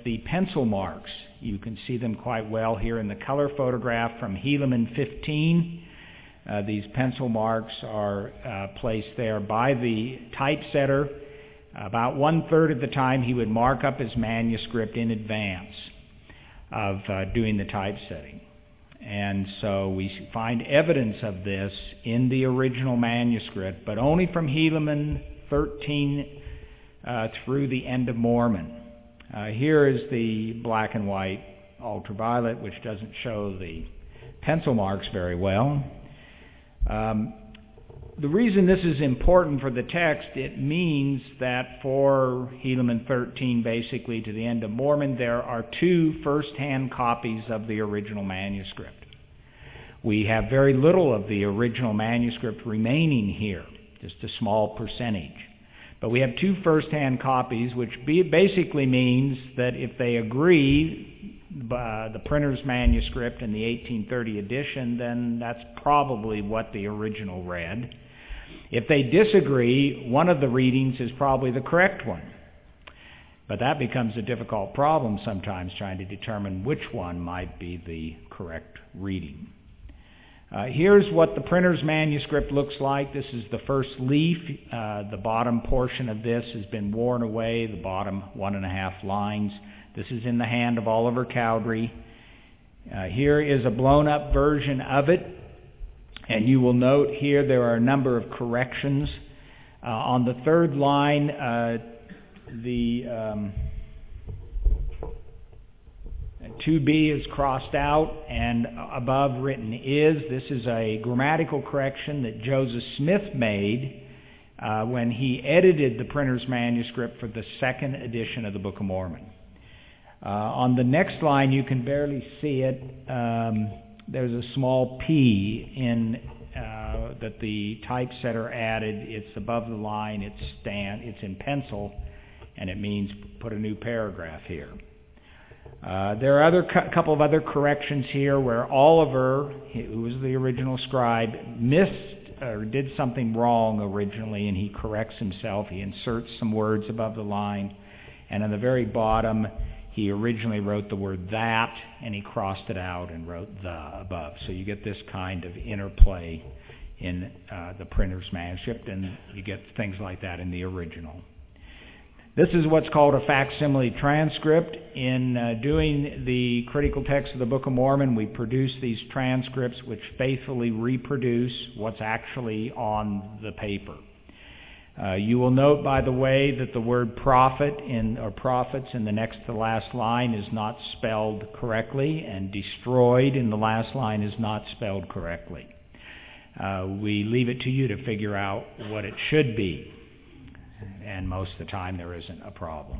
the pencil marks. You can see them quite well here in the color photograph from Helaman 15. These pencil marks are placed there by the typesetter. About 1/3 of the time he would mark up his manuscript in advance of doing the typesetting. And so we find evidence of this in the original manuscript, but only from Helaman 13 through the end of Mormon. Here is the black and white ultraviolet, which doesn't show the pencil marks very well. The reason this is important for the text, it means that for Helaman 13 basically to the end of Mormon, there are 2 first-hand copies of the original manuscript. We have very little of the original manuscript remaining here, just a small percentage. But we have 2 first-hand copies, which basically means that if they agree, the printer's manuscript and the 1830 edition, then that's probably what the original read. If they disagree, one of the readings is probably the correct one. But that becomes a difficult problem sometimes, trying to determine which one might be the correct reading. Here's what the printer's manuscript looks like. This is the first leaf. The bottom portion of this has been worn away, the bottom 1.5 lines. This is in the hand of Oliver Cowdery. Here is a blown-up version of it. And you will note here there are a number of corrections. On the 3rd line, the 2B is crossed out and above written is. This is a grammatical correction that Joseph Smith made when he edited the printer's manuscript for the 2nd edition of the Book of Mormon. On the next line, you can barely see it. There's a small P in that the typesetter added. It's above the line. It's in pencil, and it means put a new paragraph here. There are a couple of other corrections here where Oliver, who was the original scribe, missed or did something wrong originally, and he corrects himself. He inserts some words above the line, and on the very bottom, he originally wrote the word that, and he crossed it out and wrote the above. So you get this kind of interplay in the printer's manuscript, and you get things like that in the original. This is what's called a facsimile transcript. In doing the critical text of the Book of Mormon, we produce these transcripts which faithfully reproduce what's actually on the paper. You will note, by the way, that the word prophet or prophets in the next to last line is not spelled correctly, and destroyed in the last line is not spelled correctly. We leave it to you to figure out what it should be, and most of the time there isn't a problem.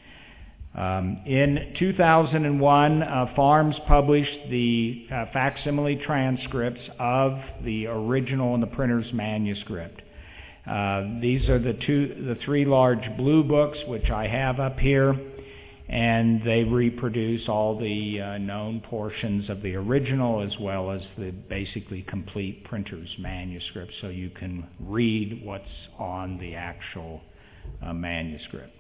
In 2001, Farms published the facsimile transcripts of the original and the printer's manuscript. These are the 3 large blue books, which I have up here, and they reproduce all the known portions of the original as well as the basically complete printer's manuscript, so you can read what's on the actual manuscript.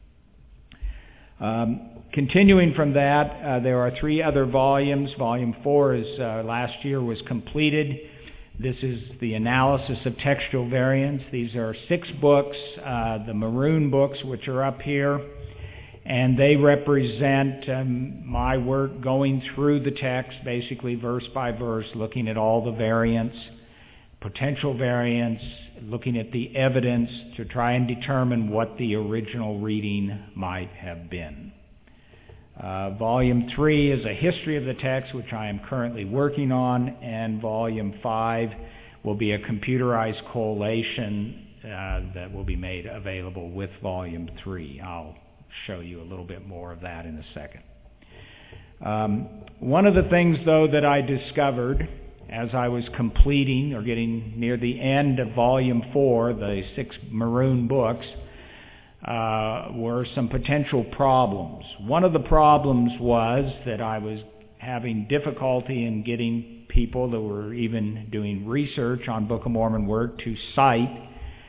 Continuing from that, there are 3 other volumes. Volume 4 is last year was completed. This is the analysis of textual variants. These are 6 books, the maroon books, which are up here, and they represent my work going through the text, basically verse by verse, looking at all the variants, potential variants, looking at the evidence to try and determine what the original reading might have been. Volume 3 is a history of the text, which I am currently working on, and Volume 5 will be a computerized collation that will be made available with Volume 3. I'll show you a little bit more of that in a second. One of the things, though, that I discovered as I was completing or getting near the end of Volume 4, the 6 maroon books, were some potential problems. One of the problems was that I was having difficulty in getting people that were even doing research on Book of Mormon work to cite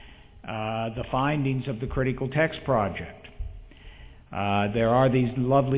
the findings of the Critical Text Project. There are these lovely